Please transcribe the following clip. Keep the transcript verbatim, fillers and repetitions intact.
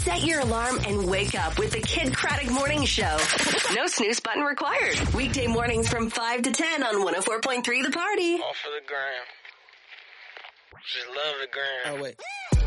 Set your alarm and wake up with the Kid Craddock Morning Show. No snooze button required. Weekday mornings from five to ten on one oh four point three The Party. All for the gram. Just love the gram. Oh, wait.